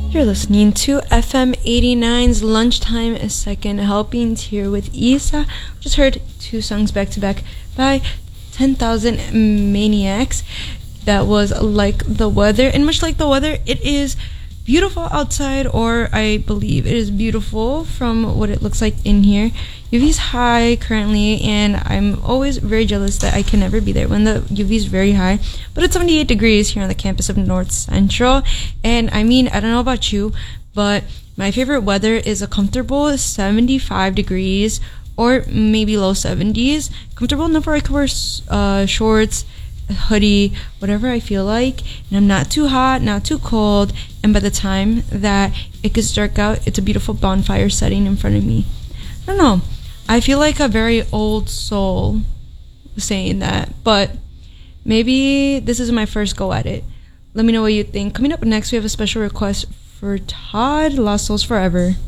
You're listening to FM 89's Lunchtime Second Helpings here with Isa. Just heard two songs back to back by 10,000 Maniacs. That was Like the Weather. And much like the weather, it is beautiful outside, or I believe it is beautiful from what it looks like in here. UV's high currently, and I'm always very jealous that I can never be there when the UV is very high. But it's 78 degrees here on the campus of North Central. And I mean, I don't know about you, but my favorite weather is a comfortable 75 degrees or maybe low 70s. Comfortable enough where I can wear shorts, a hoodie, whatever I feel like. And I'm not too hot, not too cold. And by the time that it gets dark out, it's a beautiful bonfire setting in front of me. I don't know. I feel like a very old soul saying that, but maybe this is my first go at it. Let me know what you think. Coming up next, we have a special request for Todd, Lost Souls Forever.